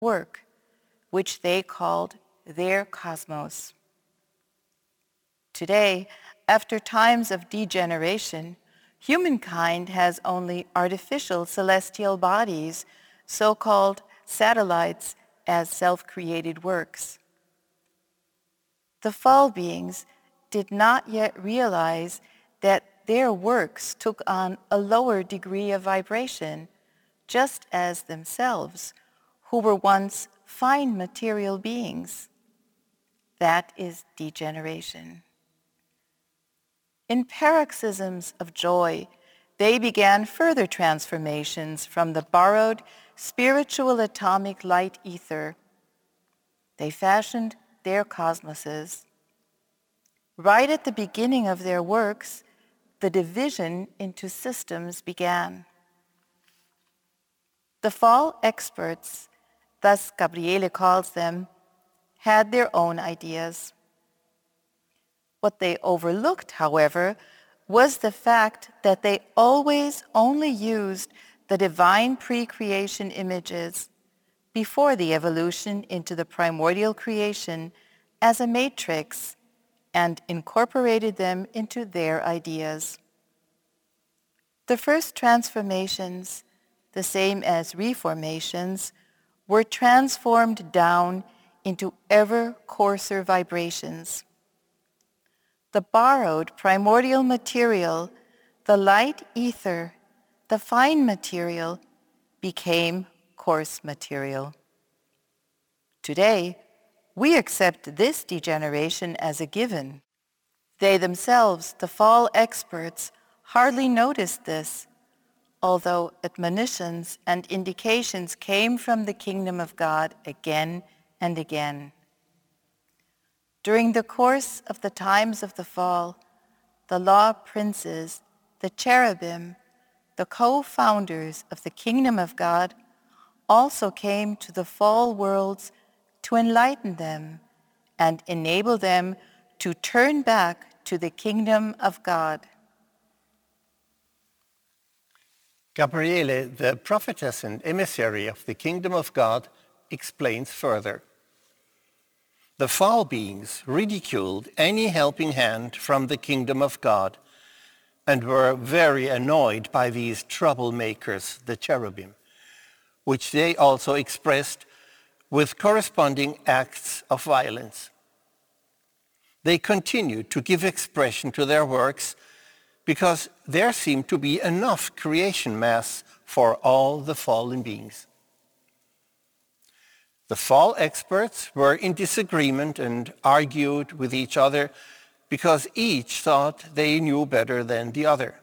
work, which they called their cosmos. Today, after times of degeneration, humankind has only artificial celestial bodies, so-called satellites, as self-created works. The fall beings did not yet realize that their works took on a lower degree of vibration, just as themselves, who were once fine material beings. That is degeneration. In paroxysms of joy, they began further transformations from the borrowed spiritual atomic light ether. They fashioned their cosmoses. Right at the beginning of their works, the division into systems began. The fall experts, thus Gabriele calls them, had their own ideas. What they overlooked, however, was the fact that they always only used the divine pre-creation images before the evolution into the primordial creation as a matrix and incorporated them into their ideas. The first transformations, the same as reformations, were transformed down into ever coarser vibrations. The borrowed primordial material, the light ether, the fine material, became coarse material. Today, we accept this degeneration as a given. They themselves, the fall experts, hardly noticed this, although admonitions and indications came from the kingdom of God again and again. During the course of the times of the fall, the law princes, the cherubim, the co-founders of the kingdom of God, also came to the fall worlds to enlighten them and enable them to turn back to the kingdom of God. Gabriele, the prophetess and emissary of the kingdom of God, explains further. The fall beings ridiculed any helping hand from the kingdom of God and were very annoyed by these troublemakers, the cherubim, which they also expressed with corresponding acts of violence. They continued to give expression to their works because there seemed to be enough creation mass for all the fallen beings. The fall experts were in disagreement and argued with each other because each thought they knew better than the other.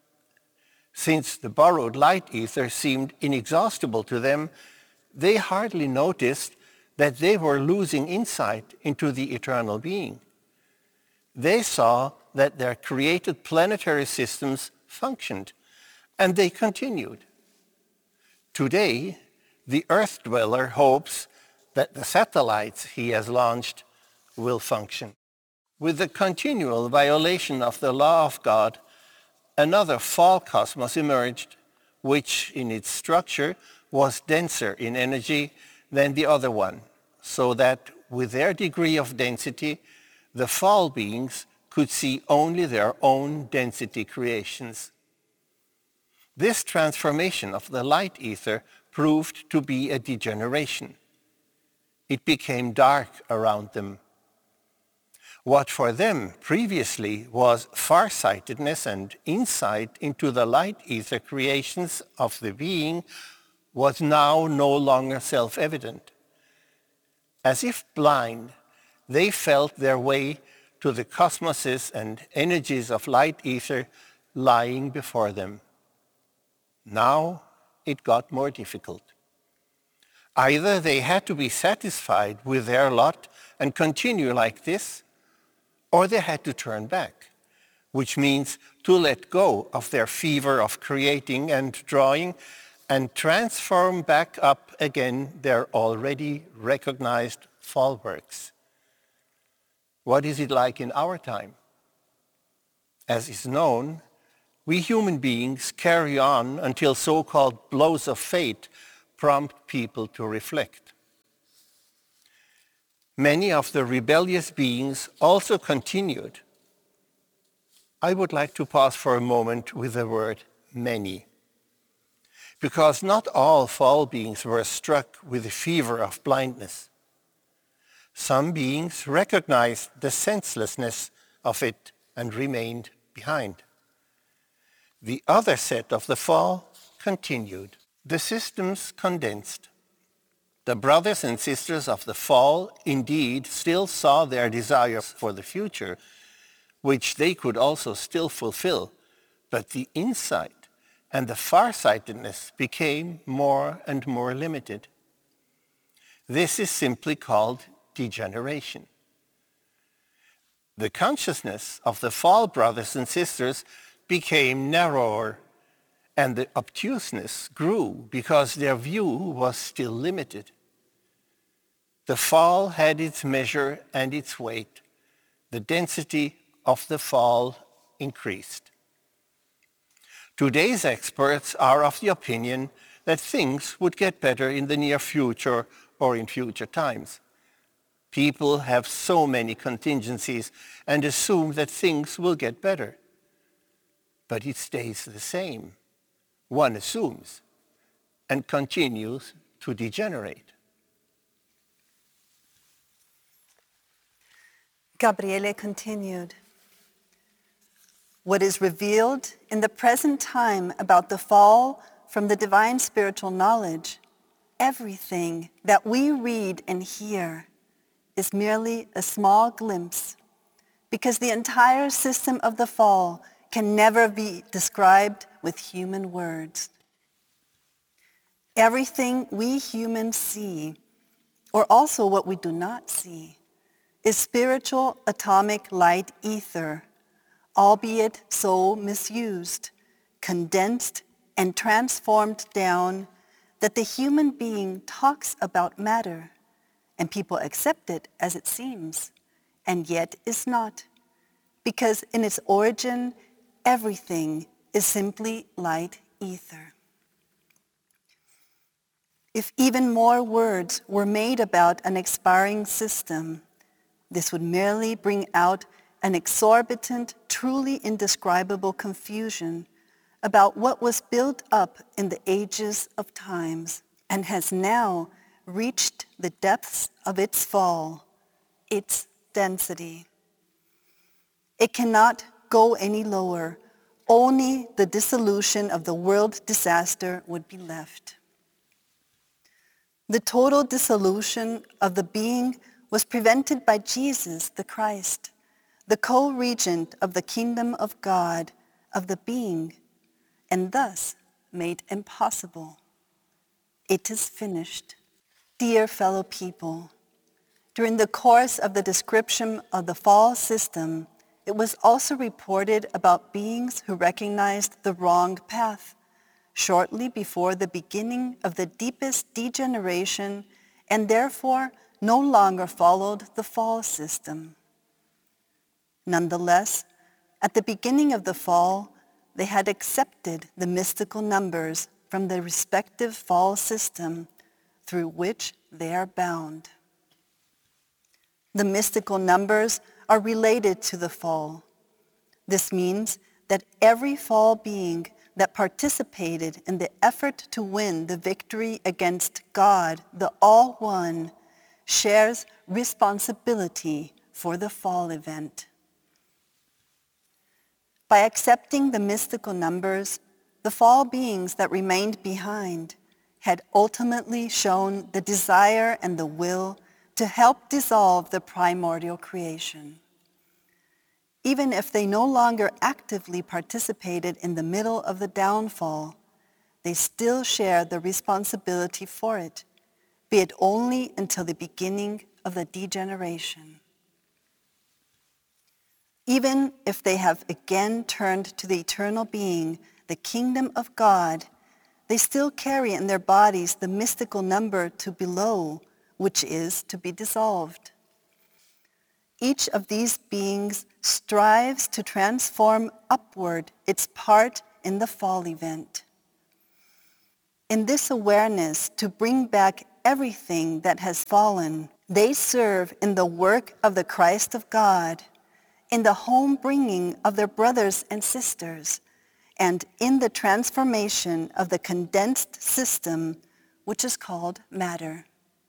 Since the borrowed light ether seemed inexhaustible to them, they hardly noticed that they were losing insight into the eternal being. They saw that their created planetary systems functioned, and they continued. Today, the Earth dweller hopes that the satellites he has launched will function. With the continual violation of the law of God, another fall cosmos emerged, which in its structure was denser in energy than the other one, so that with their degree of density, the fall beings could see only their own density creations. This transformation of the light ether proved to be a degeneration. It became dark around them. What for them previously was farsightedness and insight into the light ether creations of the being was now no longer self-evident. As if blind, they felt their way to the cosmoses and energies of light ether lying before them. Now it got more difficult. Either they had to be satisfied with their lot and continue like this, or they had to turn back, which means to let go of their fever of creating and drawing and transform back up again their already recognized fall works. What is it like in our time? As is known, we human beings carry on until so-called blows of fate prompt people to reflect. Many of the rebellious beings also continued. I would like to pause for a moment with the word many, because not all fall beings were struck with the fever of blindness. Some beings recognized the senselessness of it and remained behind. The other set of the fall continued. The systems condensed. The brothers and sisters of the fall indeed still saw their desires for the future, which they could also still fulfill, but the insight and the farsightedness became more and more limited. This is simply called degeneration. The consciousness of the fall brothers and sisters became narrower, and the obtuseness grew because their view was still limited. The fall had its measure and its weight. The density of the fall increased. Today's experts are of the opinion that things would get better in the near future or in future times. People have so many contingencies and assume that things will get better. But it stays the same. One assumes and continues to degenerate. Gabriele continued, "What is revealed in the present time about the fall from the divine spiritual knowledge, everything that we read and hear, is merely a small glimpse, because the entire system of the fall can never be described with human words. Everything we humans see, or also what we do not see, is spiritual atomic light ether, albeit so misused, condensed, and transformed down that the human being talks about matter, and people accept it as it seems, and yet is not, because in its origin, everything is simply light ether. If even more words were made about an expiring system, this would merely bring out an exorbitant, truly indescribable confusion about what was built up in the ages of times and has now reached the depths of its fall, its density. It cannot go any lower. Only the dissolution of the world disaster would be left. The total dissolution of the being was prevented by Jesus the Christ, the co-regent of the kingdom of God, of the being, and thus made impossible. It is finished. Dear fellow people, during the course of the description of the fall system, it was also reported about beings who recognized the wrong path shortly before the beginning of the deepest degeneration and therefore no longer followed the fall system. Nonetheless, at the beginning of the fall, they had accepted the mystical numbers from the respective fall system through which they are bound. The mystical numbers are related to the fall. This means that every fall being that participated in the effort to win the victory against God, the All-One, shares responsibility for the fall event. By accepting the mystical numbers, the fall beings that remained behind had ultimately shown the desire and the will to help dissolve the primordial creation. Even if they no longer actively participated in the middle of the downfall, they still share the responsibility for it, be it only until the beginning of the degeneration. Even if they have again turned to the eternal being, the kingdom of God, they still carry in their bodies the mystical number to below, which is to be dissolved. Each of these beings strives to transform upward its part in the fall event. In this awareness to bring back everything that has fallen They serve in the work of the Christ of God, in the home bringing of their brothers and sisters, and in the transformation of the condensed system which is called matter.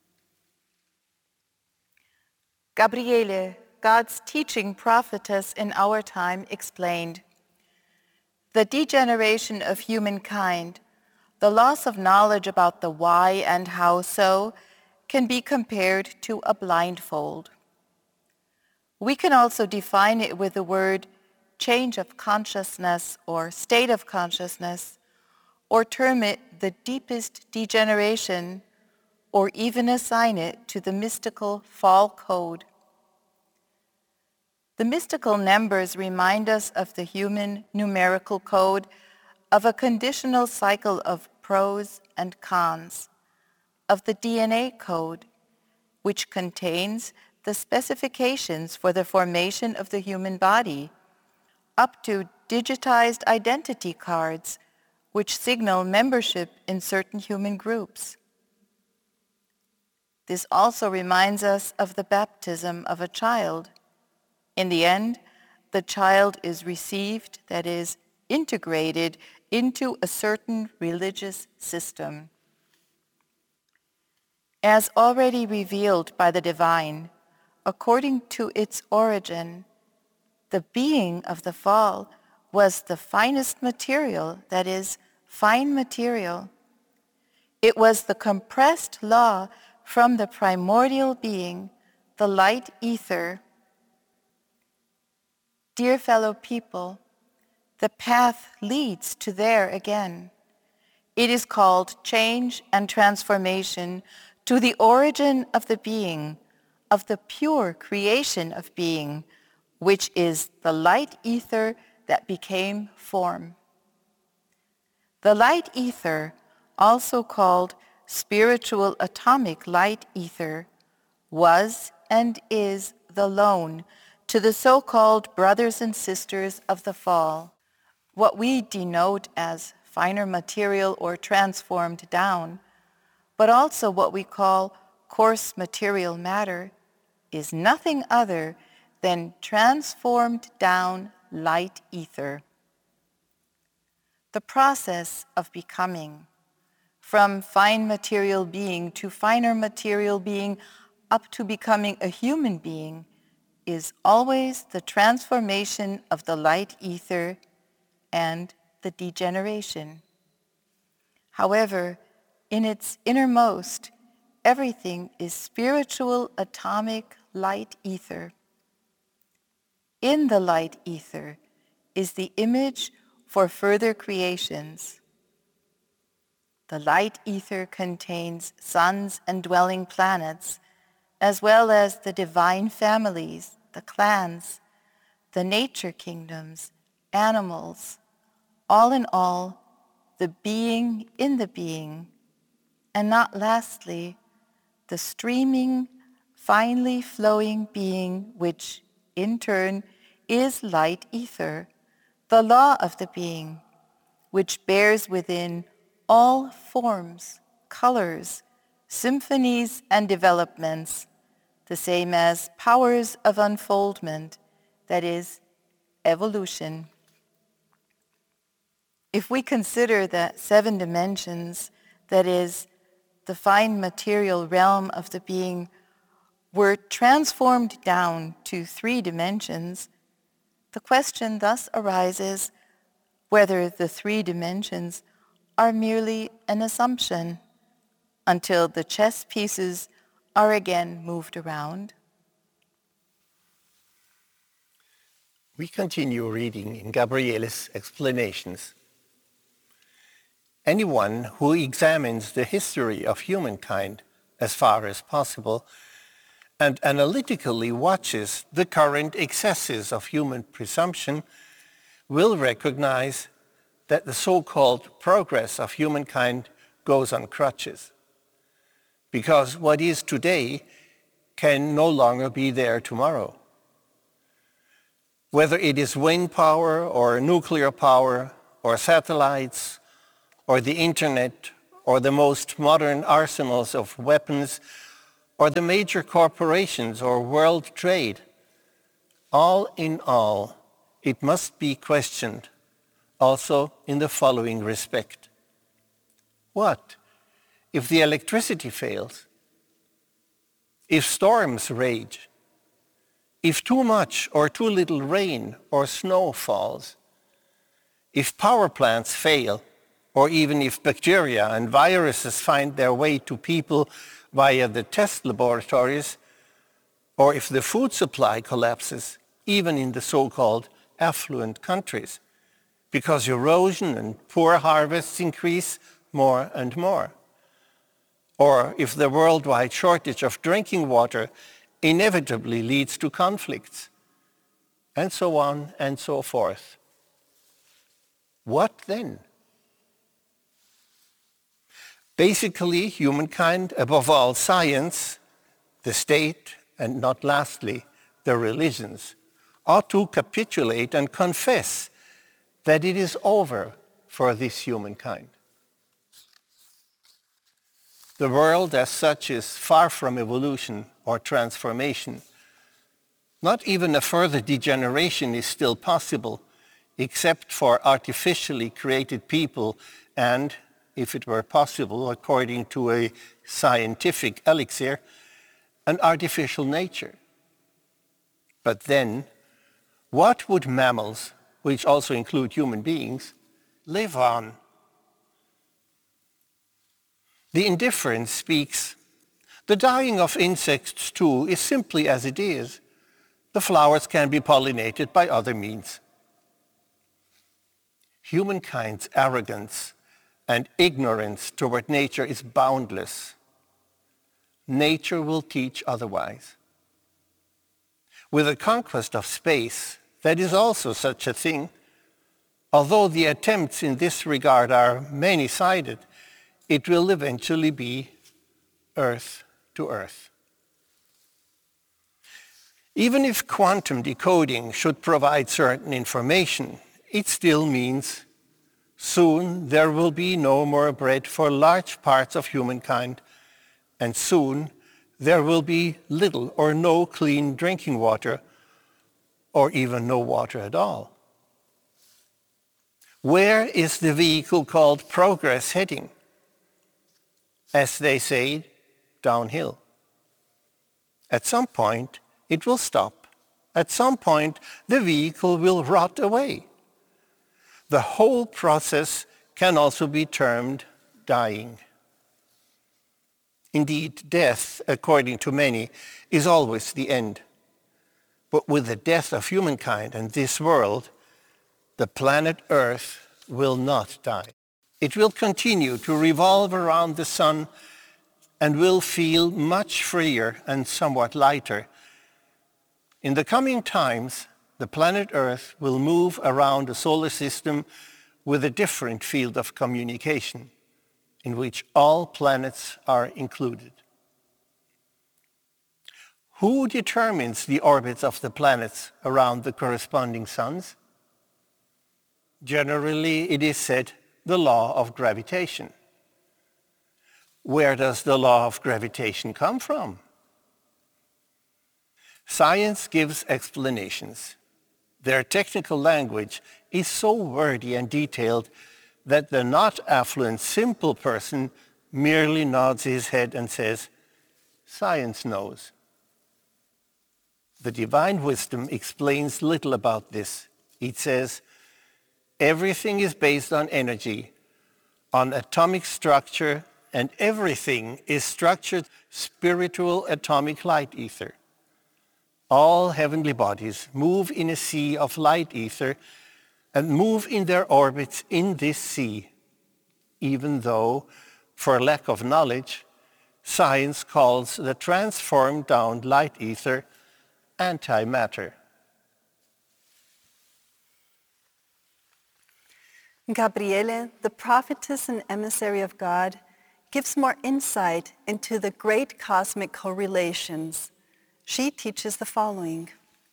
Gabriele, God's teaching prophetess in our time, explained, "The degeneration of humankind, the loss of knowledge about the why and how so, can be compared to a blindfold. We can also define it with the word change of consciousness or state of consciousness, or term it the deepest degeneration, or even assign it to the mystical fall code. The mystical numbers remind us of the human numerical code of a conditional cycle of pros and cons, of the DNA code, which contains the specifications for the formation of the human body, up to digitized identity cards, which signal membership in certain human groups. This also reminds us of the baptism of a child. In the end, the child is received, that is, integrated into a certain religious system. As already revealed by the divine, according to its origin, the being of the fall was the finest material, that is, fine material. It was the compressed law from the primordial being, the light ether. Dear fellow people, the path leads to there again. It is called change and transformation to the origin of the being, of the pure creation of being, which is the light ether that became form. The light ether, also called spiritual atomic light ether, was and is the loan to the so-called brothers and sisters of the fall. What we denote as finer material or transformed down, but also what we call coarse material matter, is nothing other than transformed down light ether. The process of becoming, from fine material being to finer material being up to becoming a human being, is always the transformation of the light ether and the degeneration. However, in its innermost, everything is spiritual atomic light ether. In the light ether is the image for further creations. The light ether contains suns and dwelling planets, as well as the divine families, the clans, the nature kingdoms, animals, all in all, the being in the being, and not lastly, the streaming, finely flowing being which, in turn, is light ether, the law of the being, which bears within all forms, colors, symphonies, and developments, the same as powers of unfoldment, that is, evolution. If we consider that 7 dimensions, that is, the fine material realm of the being, were transformed down to 3 dimensions, the question thus arises whether the 3 dimensions are merely an assumption until the chess pieces are again moved around. We continue reading in Gabriele's explanations. Anyone who examines the history of humankind as far as possible and analytically watches the current excesses of human presumption will recognize that the so-called progress of humankind goes on crutches, because what is today can no longer be there tomorrow. Whether it is wind power or nuclear power or satellites or the internet or the most modern arsenals of weapons or the major corporations or world trade. All in all, it must be questioned also in the following respect. What if the electricity fails? If storms rage? If too much or too little rain or snow falls? If power plants fail, or even if bacteria and viruses find their way to people via the test laboratories, or if the food supply collapses, even in the so-called affluent countries, because erosion and poor harvests increase more and more, or if the worldwide shortage of drinking water inevitably leads to conflicts, and so on and so forth. What then? Basically, humankind, above all science, the state, and not lastly, the religions, ought to capitulate and confess that it is over for this humankind. The world as such is far from evolution or transformation. Not even a further degeneration is still possible, except for artificially created people and, if it were possible, according to a scientific elixir, an artificial nature. But then, what would mammals, which also include human beings, live on? The indifference speaks. The dying of insects, too, is simply as it is. The flowers can be pollinated by other means. Humankind's arrogance and ignorance toward nature is boundless. Nature will teach otherwise. With the conquest of space, that is also such a thing. Although the attempts in this regard are many-sided, it will eventually be Earth to Earth. Even if quantum decoding should provide certain information, it still means soon there will be no more bread for large parts of humankind, and soon there will be little or no clean drinking water, or even no water at all. Where is the vehicle called progress heading? As they say, downhill. At some point, it will stop. At some point, the vehicle will rot away. The whole process can also be termed dying. Indeed, death, according to many, is always the end. But with the death of humankind and this world, the planet Earth will not die. It will continue to revolve around the sun and will feel much freer and somewhat lighter. In the coming times, the planet Earth will move around the solar system with a different field of communication, in which all planets are included. Who determines the orbits of the planets around the corresponding suns? Generally, it is said the law of gravitation. Where does the law of gravitation come from? Science gives explanations. Their technical language is so wordy and detailed that the not affluent simple person merely nods his head and says, "Science knows." The divine wisdom explains little about this. It says, everything is based on energy, on atomic structure, and everything is structured spiritual atomic light ether. All heavenly bodies move in a sea of light ether and move in their orbits in this sea, even though, for lack of knowledge, science calls the transformed down light ether antimatter. Gabriele, the prophetess and emissary of God, gives more insight into the great cosmic correlations. She teaches the following.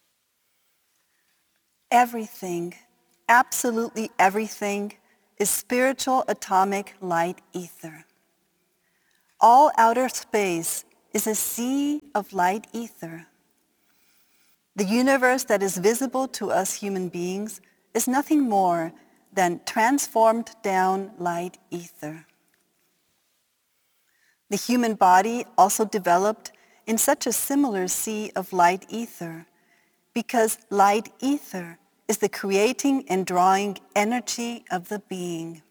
Everything, absolutely everything, is spiritual atomic light ether. All outer space is a sea of light ether. The universe that is visible to us human beings is nothing more than transformed down light ether. The human body also developed in such a similar sea of light ether because light ether is the creating and drawing energy of the being.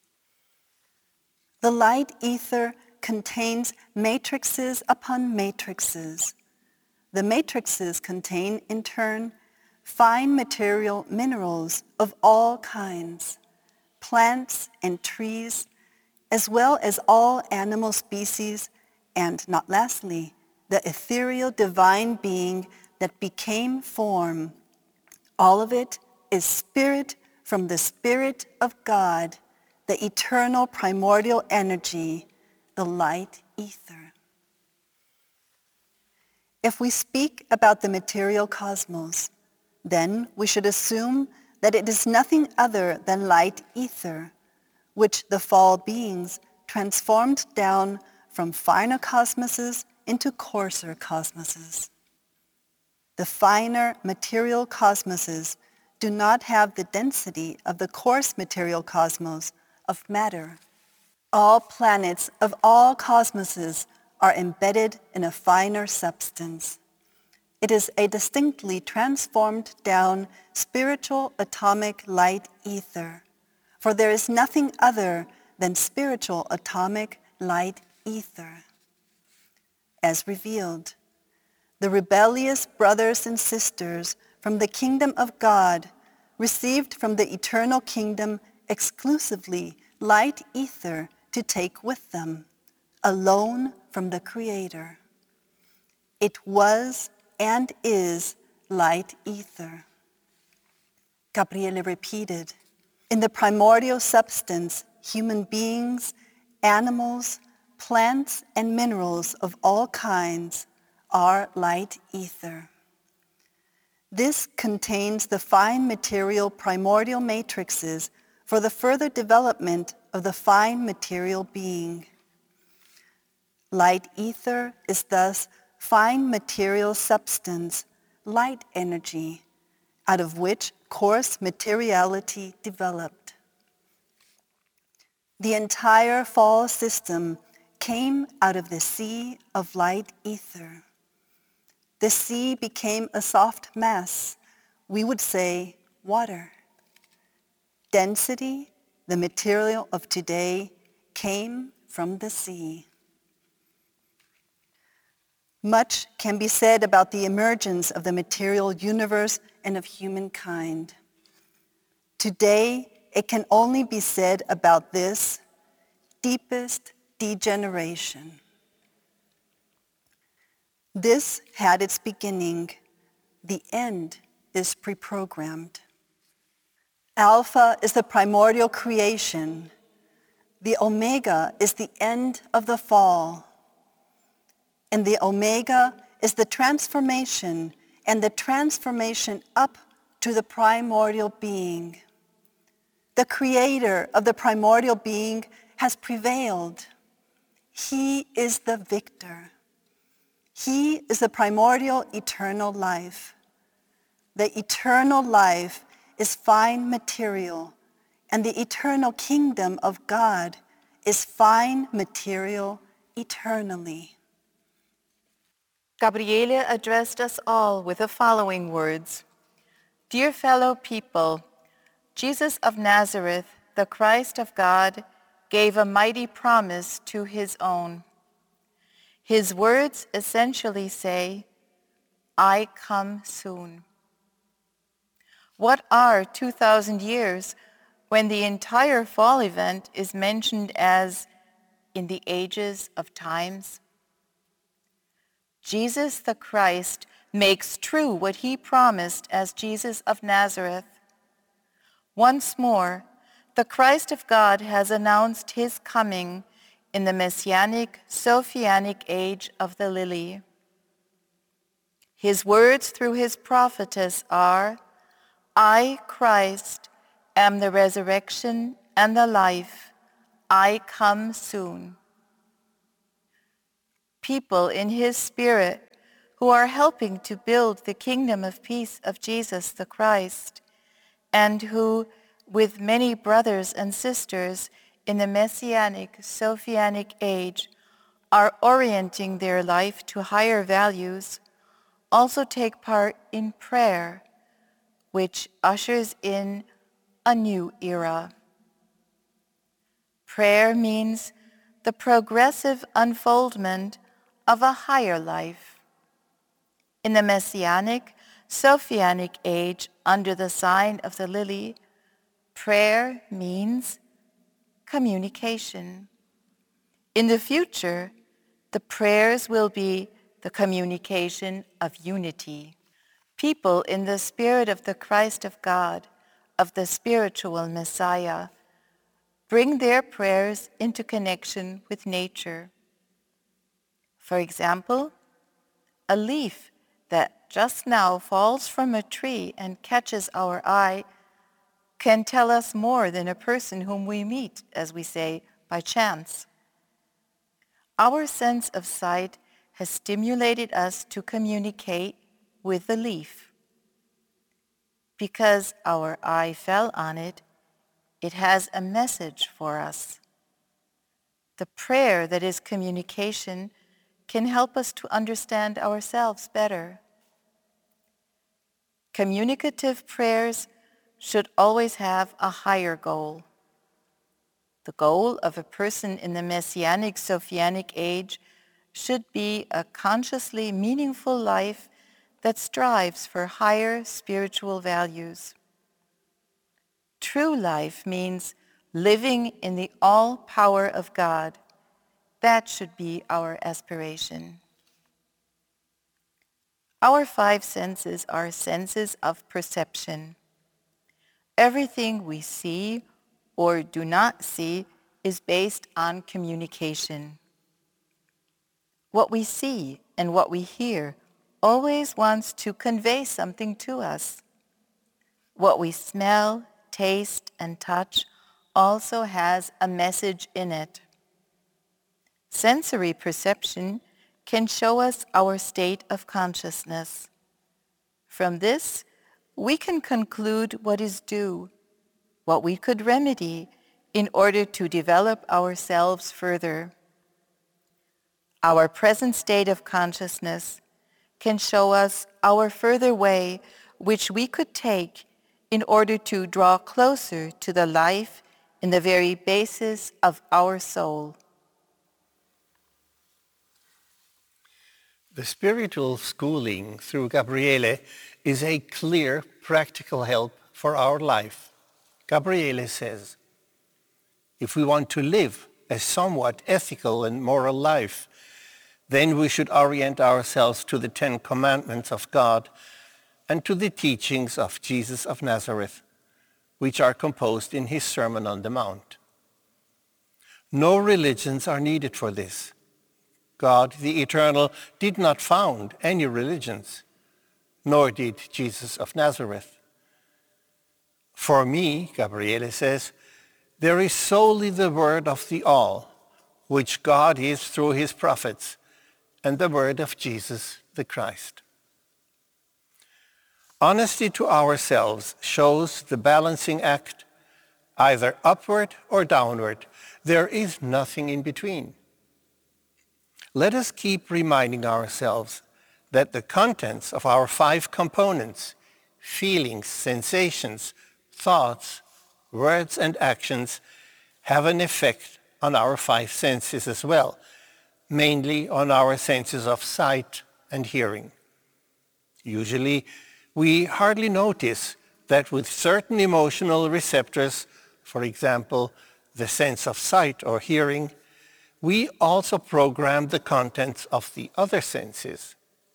The light ether contains matrices upon matrices. The matrices contain, in turn, fine material minerals of all kinds, plants and trees, as well as all animal species, and not lastly, the ethereal divine being that became form. All of it is spirit from the Spirit of God, the eternal primordial energy, the light ether. If we speak about the material cosmos, then we should assume that it is nothing other than light ether, which the fall beings transformed down from finer cosmoses into coarser cosmoses. The finer material cosmoses do not have the density of the coarse material cosmos of matter. All planets of all cosmoses are embedded in a finer substance. It is a distinctly transformed down spiritual atomic light ether, for there is nothing other than spiritual atomic light ether. As revealed, the rebellious brothers and sisters from the kingdom of God received from the eternal kingdom exclusively light ether to take with them, alone from the Creator. It was and is light ether. Gabriele repeated, in the primordial substance, human beings, animals, plants, and minerals of all kinds are light ether. This contains the fine material primordial matrices for the further development of the fine material being. Light ether is thus fine material substance, light energy, out of which coarse materiality developed. The entire fall system came out of the sea of light ether. The sea became a soft mass, we would say water. Density, the material of today, came from the sea. Much can be said about the emergence of the material universe and of humankind. Today, it can only be said about this deepest degeneration. This had its beginning. The end is pre-programmed. Alpha is the primordial creation. The Omega is the end of the fall. And the Omega is the transformation and the transformation up to the primordial being. The creator of the primordial being has prevailed. He is the victor. He is the primordial eternal life. The eternal life is fine material, and the eternal kingdom of God is fine material eternally. Gabriele addressed us all with the following words. Dear fellow people, Jesus of Nazareth, the Christ of God, gave a mighty promise to his own. His words essentially say, I come soon. What are 2,000 years when the entire fall event is mentioned as in the ages of times? Jesus the Christ makes true what he promised as Jesus of Nazareth. Once more, the Christ of God has announced his coming in the messianic, Sophianic age of the lily. His words through his prophetess are, I, Christ, am the resurrection and the life. I come soon. people in his Spirit who are helping to build the kingdom of peace of Jesus the Christ, and who, with many brothers and sisters in the Messianic Sophianic age, are orienting their life to higher values, also take part in prayer, which ushers in a new era. Prayer means the progressive unfoldment of a higher life. In the Messianic Sophianic age, under the sign of the lily, prayer means communication. In the future, the prayers will be the communication of unity. People in the Spirit of the Christ of God, of the spiritual Messiah, bring their prayers into connection with nature. For example, a leaf that just now falls from a tree and catches our eye can tell us more than a person whom we meet, as we say, by chance. Our sense of sight has stimulated us to communicate with the leaf. Because our eye fell on it, it has a message for us. The prayer that is communication can help us to understand ourselves better. Communicative prayers should always have a higher goal. The goal of a person in the Messianic Sophianic age should be a consciously meaningful life that strives for higher spiritual values. True life means living in the all-power of God. That should be our aspiration. Our five senses are senses of perception. Everything we see or do not see is based on communication. What we see and what we hear always wants to convey something to us. What we smell, taste, and touch also has a message in it. Sensory perception can show us our state of consciousness. From this, we can conclude what is due, what we could remedy in order to develop ourselves further. Our present state of consciousness can show us our further way which we could take in order to draw closer to the life in the very basis of our soul. The spiritual schooling through Gabriele is a clear, practical help for our life. Gabriele says, if we want to live a somewhat ethical and moral life, then we should orient ourselves to the 10 Commandments of God and to the teachings of Jesus of Nazareth, which are composed in his Sermon on the Mount. No religions are needed for this. God, the Eternal, did not found any religions, nor did Jesus of Nazareth. For me, Gabriele says, there is solely the word of the All, which God is through his prophets, and the word of Jesus the Christ. Honesty to ourselves shows the balancing act, either upward or downward. There is nothing in between. Let us keep reminding ourselves that the contents of our 5 components, feelings, sensations, thoughts, words, and actions, have an effect on our 5 senses as well, mainly on our senses of sight and hearing. Usually, we hardly notice that with certain emotional receptors, for example, the sense of sight or hearing, we also program the contents of the other senses.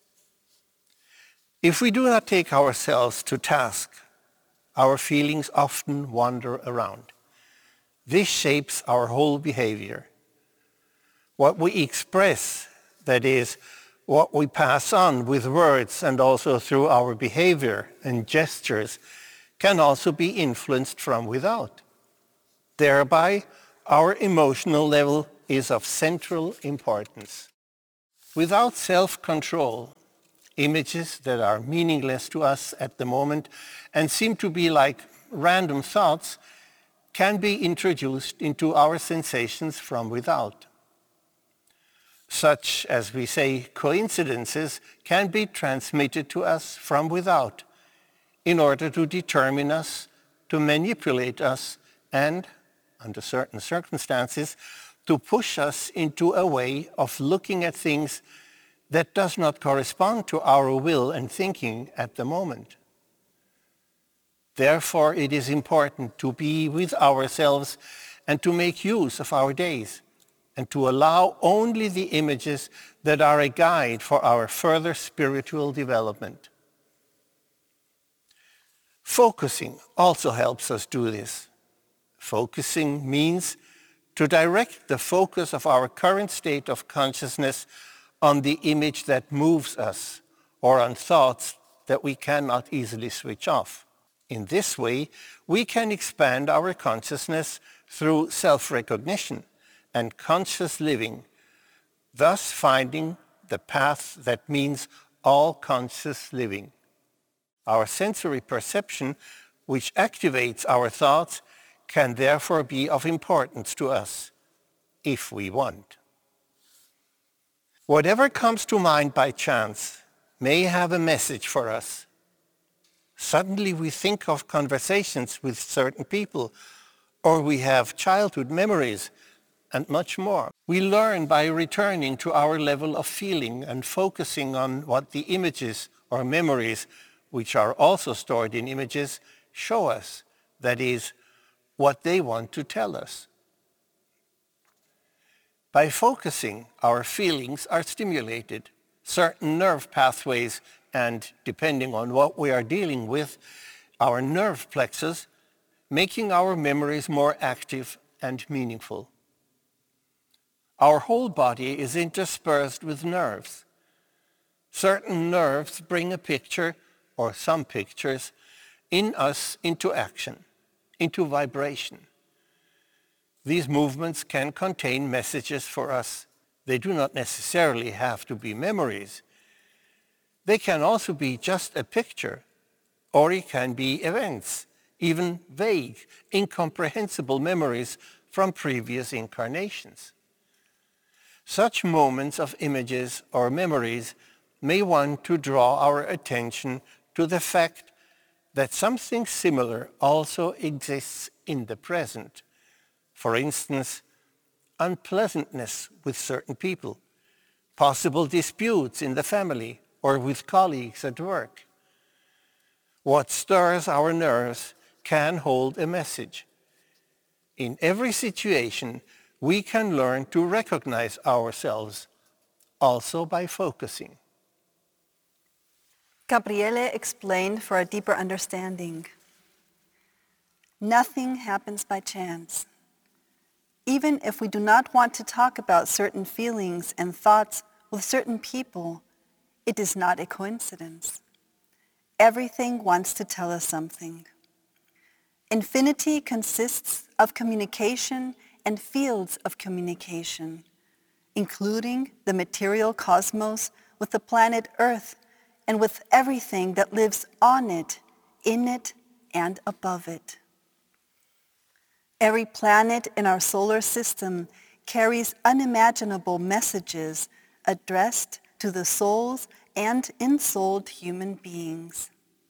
If we do not take ourselves to task, our feelings often wander around. This shapes our whole behavior. What we express, that is, what we pass on with words and also through our behavior and gestures, can also be influenced from without. Thereby, our emotional level is of central importance. Without self-control, images that are meaningless to us at the moment and seem to be like random thoughts can be introduced into our sensations from without. Such, as we say, coincidences can be transmitted to us from without in order to determine us, to manipulate us, and, under certain circumstances, to push us into a way of looking at things that does not correspond to our will and thinking at the moment. Therefore, it is important to be with ourselves and to make use of our days and to allow only the images that are a guide for our further spiritual development. Focusing also helps us do this. Focusing means to direct the focus of our current state of consciousness on the image that moves us or on thoughts that we cannot easily switch off. In this way, we can expand our consciousness through self-recognition and conscious living, thus finding the path that means all conscious living. Our sensory perception, which activates our thoughts, can therefore be of importance to us, if we want. Whatever comes to mind by chance may have a message for us. Suddenly we think of conversations with certain people, or we have childhood memories, and much more. We learn by returning to our level of feeling and focusing on what the images or memories, which are also stored in images, show us, that is, what they want to tell us. By focusing, our feelings are stimulated. Certain nerve pathways, and depending on what we are dealing with, our nerve plexus, making our memories more active and meaningful. Our whole body is interspersed with nerves. Certain nerves bring a picture, or some pictures, in us into action, into vibration. These movements can contain messages for us. They do not necessarily have to be memories. They can also be just a picture, or it can be events, even vague, incomprehensible memories from previous incarnations. Such moments of images or memories may want to draw our attention to the fact that something similar also exists in the present. For instance, unpleasantness with certain people, possible disputes in the family or with colleagues at work. What stirs our nerves can hold a message. In every situation, we can learn to recognize ourselves, also by focusing. Gabriele explained for a deeper understanding. Nothing happens by chance. Even if we do not want to talk about certain feelings and thoughts with certain people, it is not a coincidence. Everything wants to tell us something. Infinity consists of communication and fields of communication, including the material cosmos with the planet Earth and with everything that lives on it, in it, and above it. Every planet in our solar system carries unimaginable messages addressed to the souls and ensouled human beings.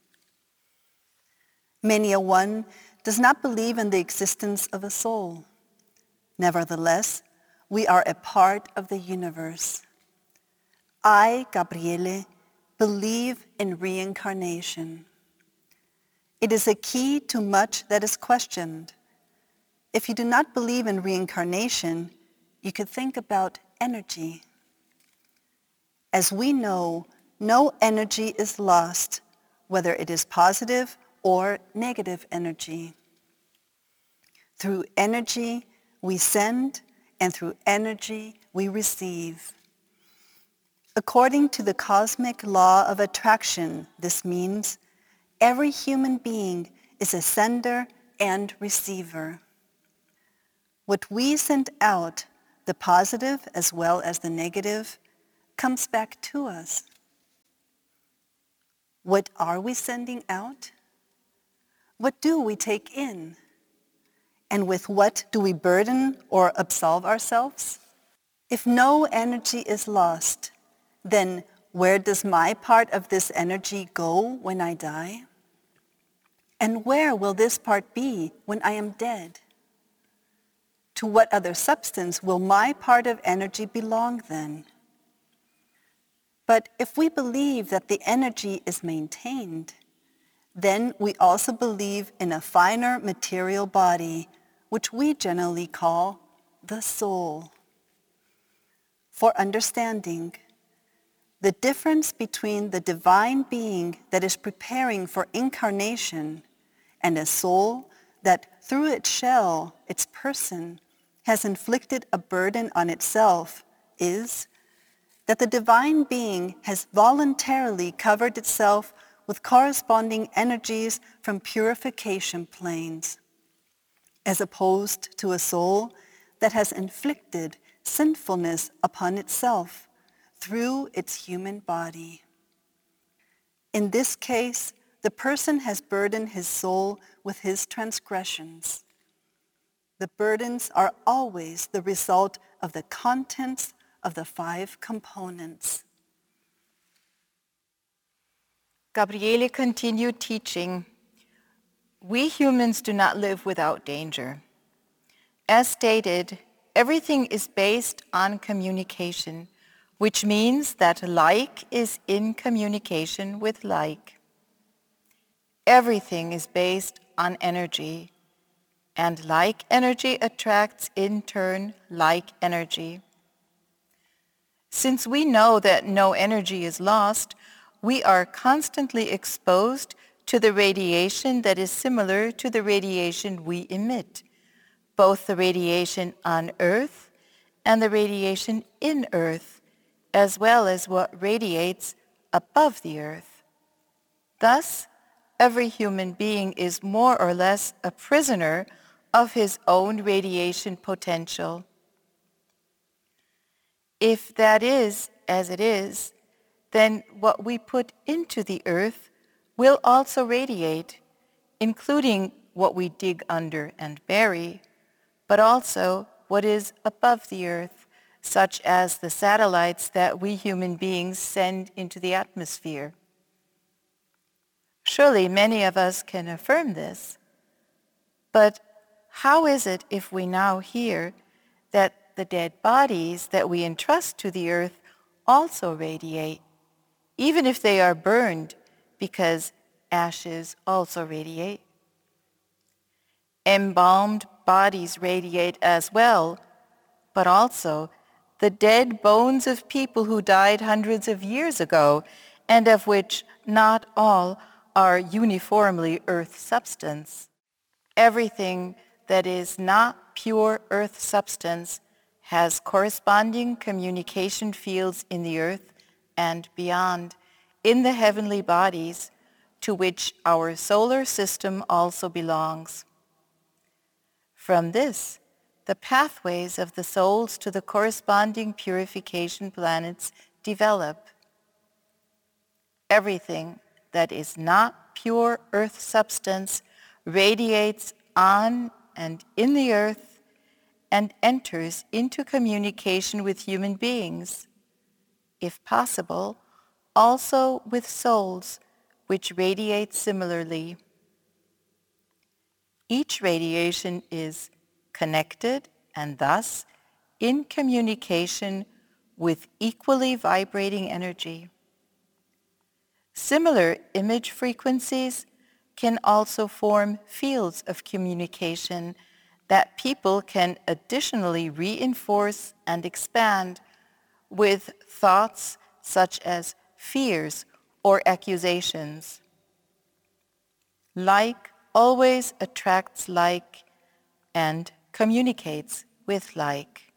Many a one does not believe in the existence of a soul. Nevertheless, we are a part of the universe. I, Gabriele, believe in reincarnation. It is a key to much that is questioned. If you do not believe in reincarnation, you could think about energy. As we know, no energy is lost, whether it is positive or negative energy. Through energy, we send, and through energy, we receive. According to the cosmic law of attraction, this means every human being is a sender and receiver. What we send out, the positive as well as the negative, comes back to us. What are we sending out? What do we take in? And with what do we burden or absolve ourselves? If no energy is lost, then where does my part of this energy go when I die? And where will this part be when I am dead? To what other substance will my part of energy belong then? But if we believe that the energy is maintained, then we also believe in a finer material body, which we generally call the soul. For understanding, the difference between the divine being that is preparing for incarnation and a soul that through its shell, its person, has inflicted a burden on itself is that the divine being has voluntarily covered itself with corresponding energies from purification planes, as opposed to a soul that has inflicted sinfulness upon itself through its human body. In this case, the person has burdened his soul with his transgressions. The burdens are always the result of the contents of the 5 components. Gabriele continued teaching, "We humans do not live without danger. As stated, everything is based on communication, which means that like is in communication with like. Everything is based on energy, and like energy attracts in turn like energy. Since we know that no energy is lost, we are constantly exposed to the radiation that is similar to the radiation we emit, both the radiation on Earth and the radiation in Earth, as well as what radiates above the Earth. Thus, every human being is more or less a prisoner of his own radiation potential. If that is as it is, then what we put into the earth will also radiate, including what we dig under and bury, but also what is above the earth, such as the satellites that we human beings send into the atmosphere. Surely many of us can affirm this, but how is it if we now hear that the dead bodies that we entrust to the earth also radiate, even if they are burned, because ashes also radiate? Embalmed bodies radiate as well, but also the dead bones of people who died hundreds of years ago, and of which not all are uniformly earth substance. Everything that is not pure earth substance has corresponding communication fields in the earth and beyond, in the heavenly bodies, to which our solar system also belongs. From this, the pathways of the souls to the corresponding purification planets develop. Everything that is not pure earth substance radiates on and in the earth and enters into communication with human beings, if possible, also with souls which radiate similarly. Each radiation is connected and thus in communication with equally vibrating energy. Similar image frequencies can also form fields of communication that people can additionally reinforce and expand with thoughts such as fears or accusations. Like always attracts like and communicates with like.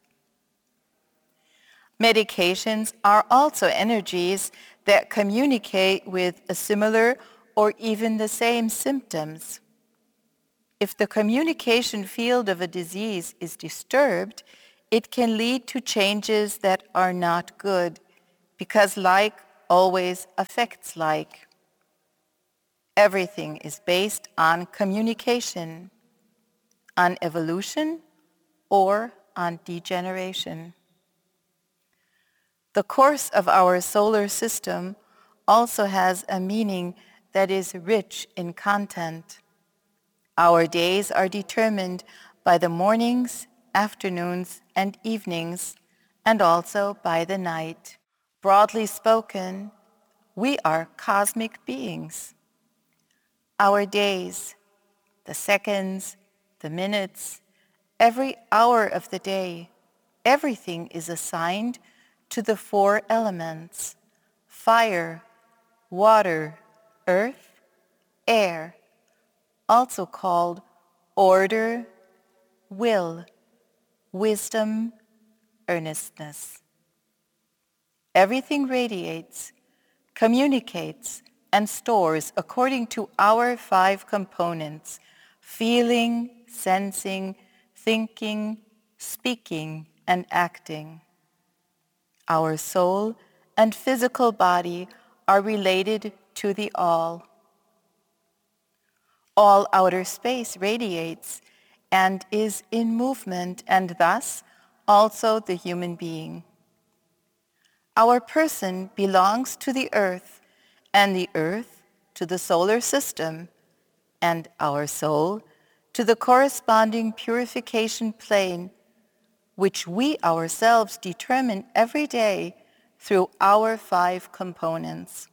Medications are also energies that communicate with a similar or even the same symptoms. If the communication field of a disease is disturbed, it can lead to changes that are not good, because like always affects like. Everything is based on communication, on evolution, or on degeneration. The course of our solar system also has a meaning that is rich in content. Our days are determined by the mornings, afternoons, and evenings, and also by the night. Broadly spoken, we are cosmic beings. Our days, the seconds, the minutes, every hour of the day, everything is assigned to the four elements: fire, water, earth, air, also called order, will, wisdom, earnestness. Everything radiates, communicates, and stores according to our five components: feeling, sensing, thinking, speaking, and acting. Our soul and physical body are related to the all. All outer space radiates and is in movement, and thus also the human being. Our person belongs to the earth, and the earth to the solar system, and our soul to the corresponding purification plane, which we ourselves determine every day through our five components.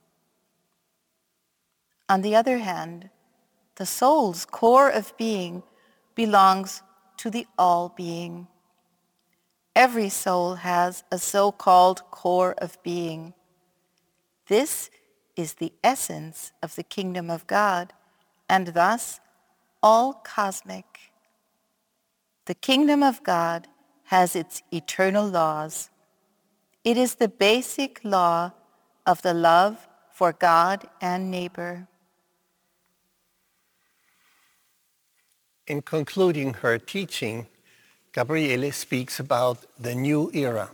On the other hand, the soul's core of being belongs to the all-being. Every soul has a so-called core of being. This is the essence of the kingdom of God, and thus all cosmic. The kingdom of God has its eternal laws. It is the basic law of the love for God and neighbor. In concluding her teaching, Gabriele speaks about the new era.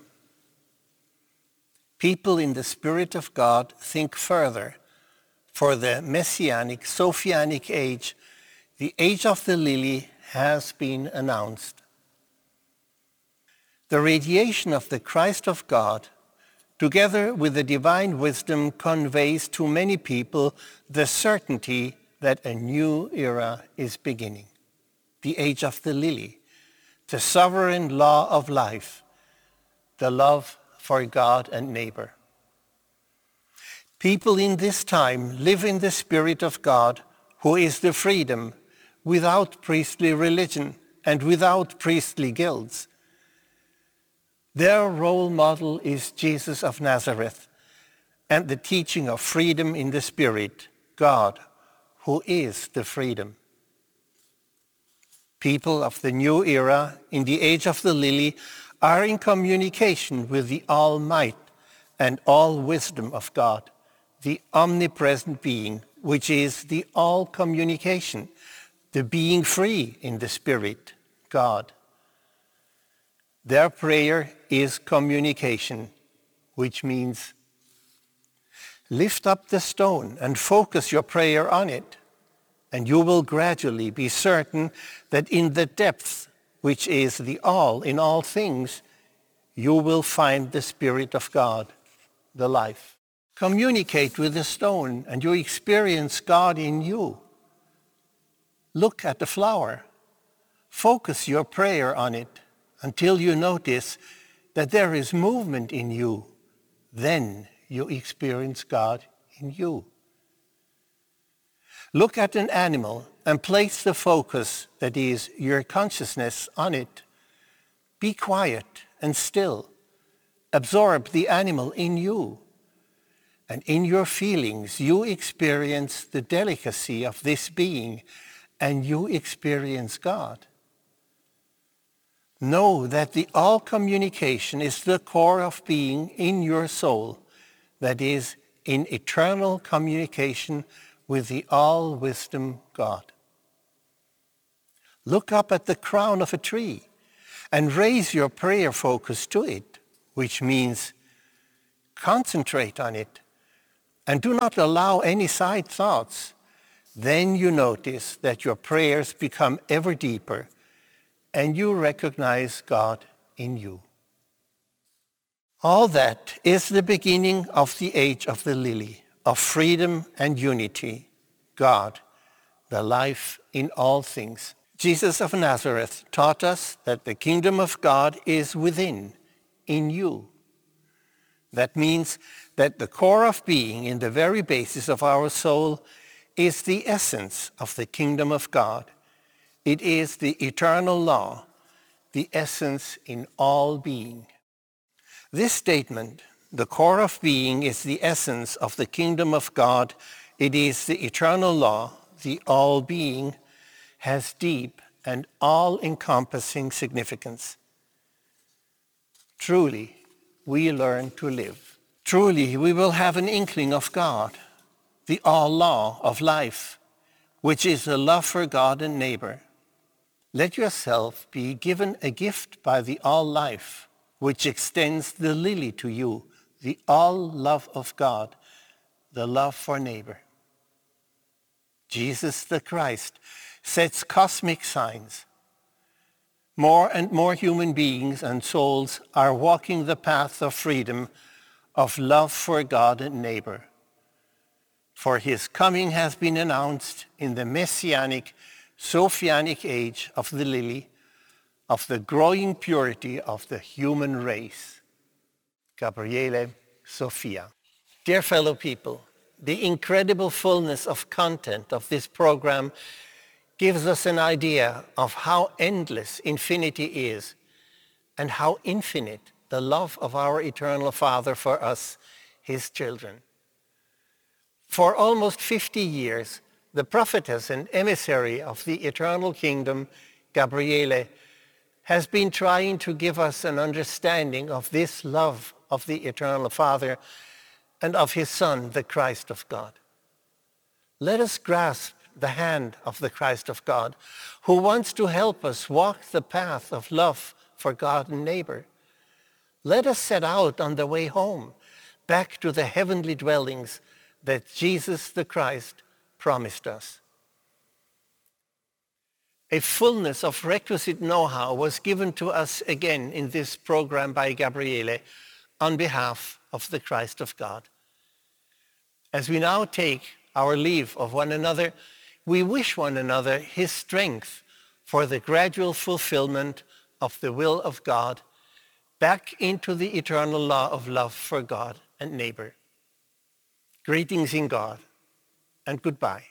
People in the Spirit of God think further. For the Messianic, Sophianic age, the age of the lily has been announced. The radiation of the Christ of God, together with the divine wisdom, conveys to many people the certainty that a new era is beginning. The age of the lily, the sovereign law of life, the love for God and neighbor. People in this time live in the Spirit of God, who is the freedom, without priestly religion and without priestly guilds. Their role model is Jesus of Nazareth and the teaching of freedom in the Spirit, God, who is the freedom. People of the new era, in the age of the lily, are in communication with the all-might and all-wisdom of God, the omnipresent being, which is the all-communication, the being free in the Spirit, God. Their prayer is communication, which means lift up the stone and focus your prayer on it, and you will gradually be certain that in the depth, which is the all in all things, you will find the Spirit of God, the life. Communicate with the stone and you experience God in you. Look at the flower. Focus your prayer on it until you notice that there is movement in you. Then you experience God in you. Look at an animal and place the focus, that is, your consciousness, on it. Be quiet and still. Absorb the animal in you. And in your feelings, you experience the delicacy of this being, and you experience God. Know that the all communication is the core of being in your soul, that is, in eternal communication with the all-wisdom God. Look up at the crown of a tree and raise your prayer focus to it, which means concentrate on it, and do not allow any side thoughts, then you notice that your prayers become ever deeper and you recognize God in you. All that is the beginning of the age of the lily, of freedom and unity, God, the life in all things. Jesus of Nazareth taught us that the kingdom of God is within, in you. That means that the core of being in the very basis of our soul is the essence of the kingdom of God. It is the eternal law, the essence in all being. This statement, the core of being is the essence of the kingdom of God, it is the eternal law, the all-being, has deep and all-encompassing significance. Truly, we learn to live. Truly, we will have an inkling of God, the all-law of life, which is the love for God and neighbor. Let yourself be given a gift by the all-life, which extends the lily to you, the all-love of God, the love for neighbor. Jesus the Christ sets cosmic signs. More and more human beings and souls are walking the path of freedom, of love for God and neighbor. For his coming has been announced in the messianic, Sophianic age of the lily, of the growing purity of the human race. Gabriele Sophia. Dear fellow people, the incredible fullness of content of this program gives us an idea of how endless infinity is and how infinite the love of our eternal Father for us, his children. For almost 50 years, the prophetess and emissary of the eternal kingdom, Gabriele, has been trying to give us an understanding of this love of the eternal Father and of his Son, the Christ of God. Let us grasp the hand of the Christ of God, who wants to help us walk the path of love for God and neighbor. Let us set out on the way home, back to the heavenly dwellings that Jesus the Christ promised us. A fullness of requisite know-how was given to us again in this program by Gabriele on behalf of the Christ of God. As we now take our leave of one another, we wish one another his strength for the gradual fulfillment of the will of God back into the eternal law of love for God and neighbor. Greetings in God, and goodbye.